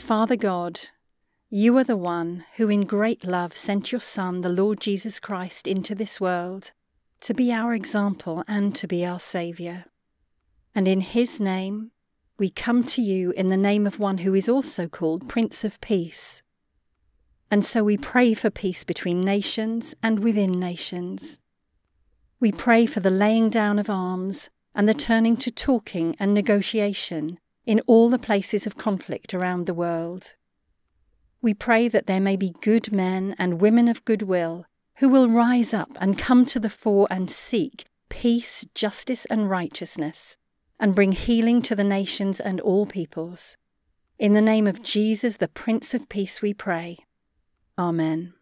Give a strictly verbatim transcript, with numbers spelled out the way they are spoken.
Father God, you are the one who in great love sent your Son, the Lord Jesus Christ, into this world to be our example and to be our Saviour. And in his name, we come to you in the name of one who is also called Prince of Peace. And so we pray for peace between nations and within nations. We pray for the laying down of arms and the turning to talking and negotiation in all the places of conflict around the world. We pray that there may be good men and women of goodwill who will rise up and come to the fore and seek peace, justice, and righteousness, and bring healing to the nations and all peoples. In the name of Jesus, the Prince of Peace, we pray. Amen.